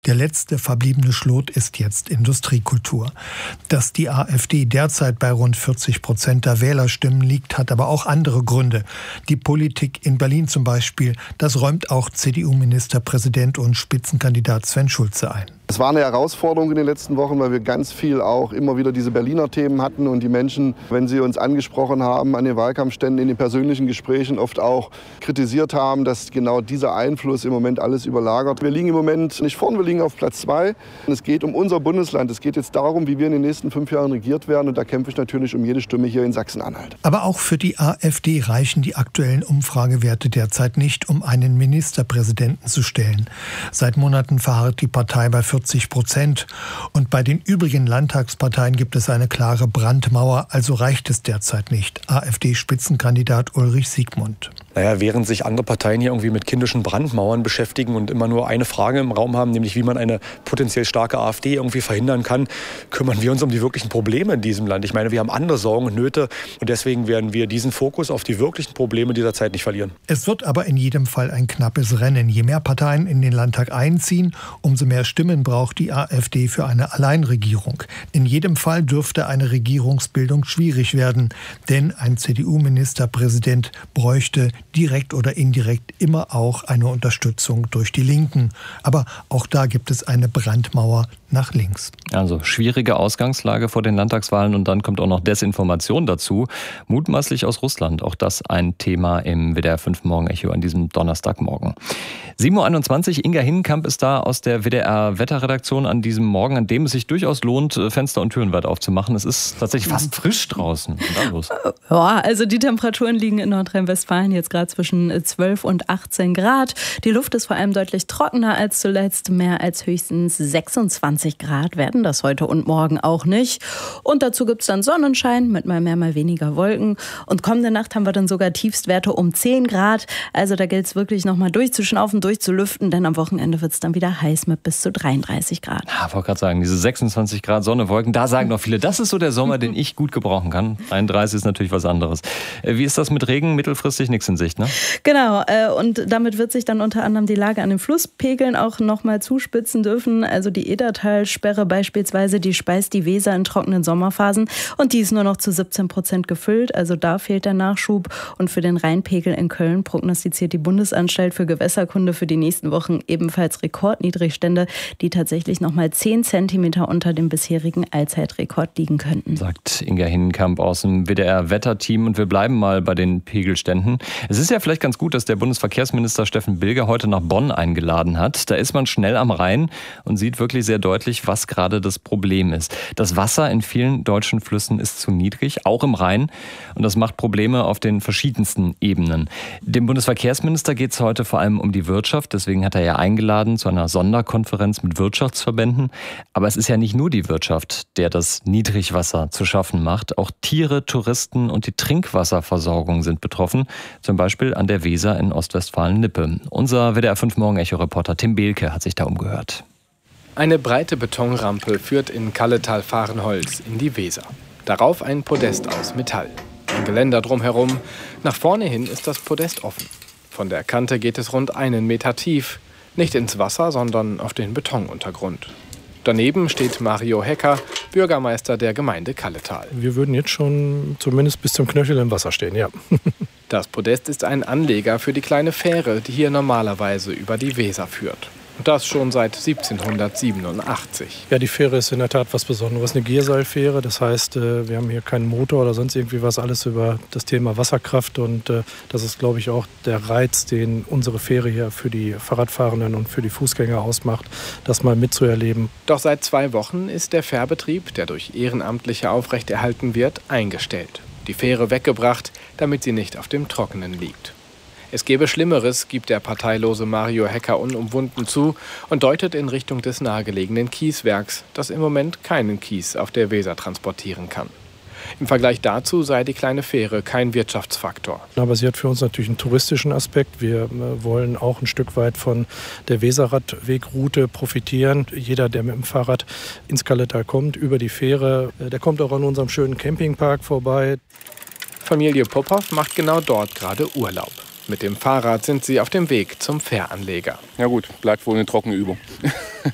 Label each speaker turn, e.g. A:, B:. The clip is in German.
A: Der letzte verbliebene Schlot ist jetzt Industriekultur. Dass die AfD derzeit bei rund 40% der Wählerstimmen liegt, hat aber auch andere Gründe. Die Politik in Berlin zum Beispiel, das räumt auch CDU-Ministerpräsident und Spitzenkandidat Sven Schulze ein.
B: Es war eine Herausforderung in den letzten Wochen, weil wir ganz viel auch immer wieder diese Berliner Themen hatten und die Menschen, wenn sie uns angesprochen haben an den Wahlkampfständen, in den persönlichen Gesprächen oft auch kritisiert haben, dass genau dieser Einfluss im Moment alles überlagert. Wir liegen im Moment nicht vorn, wir liegen auf Platz 2. Es geht um unser Bundesland. Es geht jetzt darum, wie wir in den nächsten 5 Jahren regiert werden. Und da kämpfe ich natürlich um jede Stimme hier in Sachsen-Anhalt.
A: Aber auch für die AfD reichen die aktuellen Umfragewerte derzeit nicht, um einen Ministerpräsidenten zu stellen. Seit Monaten verharrt die Partei bei 40%. Und bei den übrigen Landtagsparteien gibt es eine klare Brandmauer, also reicht es derzeit nicht. AfD-Spitzenkandidat Ulrich Siegmund.
C: Naja, während sich andere Parteien hier irgendwie mit kindischen Brandmauern beschäftigen und immer nur eine Frage im Raum haben, nämlich wie man eine potenziell starke AfD irgendwie verhindern kann, kümmern wir uns um die wirklichen Probleme in diesem Land. Ich meine, wir haben andere Sorgen und Nöte und deswegen werden wir diesen Fokus auf die wirklichen Probleme dieser Zeit nicht verlieren.
A: Es wird aber in jedem Fall ein knappes Rennen. Je mehr Parteien in den Landtag einziehen, umso mehr Stimmen braucht die AfD für eine Alleinregierung. In jedem Fall dürfte eine Regierungsbildung schwierig werden, denn ein CDU-Ministerpräsident bräuchte direkt oder indirekt immer auch eine Unterstützung durch die Linken. Aber auch da gibt es eine Brandmauer nach links.
D: Also schwierige Ausgangslage vor den Landtagswahlen und dann kommt auch noch Desinformation dazu, mutmaßlich aus Russland. Auch das ein Thema im WDR 5 Morgenecho an diesem Donnerstagmorgen. 7.21 Uhr, Inga Hinnenkamp ist da aus der WDR-Wetterredaktion an diesem Morgen, an dem es sich durchaus lohnt, Fenster und Türen weit aufzumachen. Es ist tatsächlich fast frisch draußen. Und dann los.
E: Ja, also die Temperaturen liegen in Nordrhein-Westfalen jetzt gerade zwischen 12 und 18 Grad. Die Luft ist vor allem deutlich trockener als zuletzt. Mehr als höchstens 26 Grad werden das heute und morgen auch nicht. Und dazu gibt es dann Sonnenschein mit mal mehr, mal weniger Wolken. Und kommende Nacht haben wir dann sogar Tiefstwerte um 10 Grad. Also da gilt es wirklich nochmal durchzuschnaufen, durchzulüften, denn am Wochenende wird es dann wieder heiß mit bis zu 33 Grad.
D: Ja, ich wollte gerade sagen, diese 26 Grad Sonne, Wolken, da sagen noch viele, das ist so der Sommer, den ich gut gebrauchen kann. 31 ist natürlich was anderes. Wie ist das mit Regen? Mittelfristig nichts in Sicht, ne?
E: Genau, und damit wird sich dann unter anderem die Lage an den Flusspegeln auch nochmal zuspitzen dürfen. Also die Edertalsperre beispielsweise, die speist die Weser in trockenen Sommerphasen und die ist nur noch zu 17% gefüllt. Also da fehlt der Nachschub. Und für den Rheinpegel in Köln prognostiziert die Bundesanstalt für Gewässerkunde für die nächsten Wochen ebenfalls Rekordniedrigstände, die tatsächlich nochmal 10 Zentimeter unter dem bisherigen Allzeitrekord liegen könnten.
D: Sagt Inga Hinnenkamp aus dem WDR-Wetterteam. Und wir bleiben mal bei den Pegelständen. Es ist ja vielleicht ganz gut, dass der Bundesverkehrsminister Steffen Bilger heute nach Bonn eingeladen hat. Da ist man schnell am Rhein und sieht wirklich sehr deutlich, was gerade das Problem ist. Das Wasser in vielen deutschen Flüssen ist zu niedrig, auch im Rhein. Und das macht Probleme auf den verschiedensten Ebenen. Dem Bundesverkehrsminister geht es heute vor allem um die Wirtschaft. Deswegen hat er ja eingeladen zu einer Sonderkonferenz mit Wirtschaftsverbänden. Aber es ist ja nicht nur die Wirtschaft, der das Niedrigwasser zu schaffen macht. Auch Tiere, Touristen und die Trinkwasserversorgung sind betroffen. Zum Beispiel an der Weser in Ostwestfalen-Lippe. Unser WDR 5 Morgenecho-Reporter Tim Behlke hat sich da umgehört.
F: Eine breite Betonrampe führt in Kalletal-Fahrenholz in die Weser. Darauf ein Podest aus Metall. Ein Geländer drumherum. Nach vorne hin ist das Podest offen. Von der Kante geht es rund 1 Meter tief. Nicht ins Wasser, sondern auf den Betonuntergrund. Daneben steht Mario Hecker, Bürgermeister der Gemeinde Kalletal.
G: Wir würden jetzt schon zumindest bis zum Knöchel im Wasser stehen, ja.
F: Das Podest ist ein Anleger für die kleine Fähre, die hier normalerweise über die Weser führt. Und das schon seit 1787.
G: Ja, die Fähre ist in der Tat was Besonderes. Eine Gierseilfähre, das heißt, wir haben hier keinen Motor oder sonst irgendwie was, alles über das Thema Wasserkraft. Und das ist, glaube ich, auch der Reiz, den unsere Fähre hier für die Fahrradfahrenden und für die Fußgänger ausmacht, das mal mitzuerleben.
F: Doch seit 2 Wochen ist der Fährbetrieb, der durch Ehrenamtliche aufrechterhalten wird, eingestellt. Die Fähre weggebracht, damit sie nicht auf dem Trockenen liegt. Es gäbe Schlimmeres, gibt der parteilose Mario Hecker unumwunden zu und deutet in Richtung des nahegelegenen Kieswerks, das im Moment keinen Kies auf der Weser transportieren kann. Im Vergleich dazu sei die kleine Fähre kein Wirtschaftsfaktor.
G: Aber sie hat für uns natürlich einen touristischen Aspekt. Wir wollen auch ein Stück weit von der Weserradwegroute profitieren. Jeder, der mit dem Fahrrad ins Kalletal kommt, über die Fähre, der kommt auch an unserem schönen Campingpark vorbei.
F: Familie Popov macht genau dort gerade Urlaub. Mit dem Fahrrad sind sie auf dem Weg zum Fähranleger.
H: Ja gut, bleibt wohl eine trockene Übung.